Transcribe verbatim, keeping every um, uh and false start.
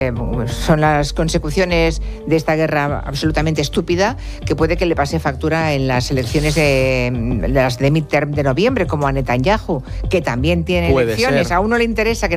Son las consecuciones de esta guerra absolutamente estúpida que puede que le pase factura en las elecciones de, de las de midterm de noviembre, como a Netanyahu, que también tiene Puede elecciones. ser. A uno le interesa que